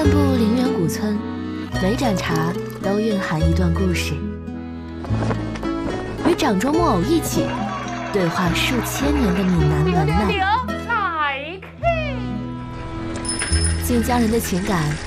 漫步陵园古村，每盏茶都蕴含一段故事。与掌中木偶一起对话数千年的闽南文脉，尽将人的情感